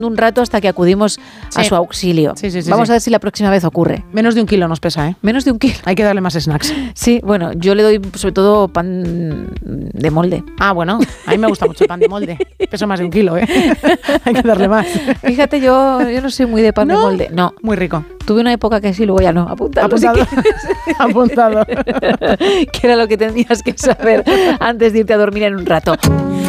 un rato hasta que acudimos a su auxilio. Sí. Vamos a ver si la próxima vez ocurre. Menos de 1 kilo nos pesa, ¿eh? Menos de 1 kilo. Hay que darle más snacks. Sí, bueno, yo le doy sobre todo pan de molde. Ah, bueno, a mí me gusta mucho el pan de molde. Peso más de 1 kilo, ¿eh? Hay que darle más. Fíjate, yo no soy muy de pan de molde. No. Muy rico. Tuve una época que sí, luego ya no. Apuntado. Apuntado. Que era lo que tenías que saber antes de irte a dormir en un rato.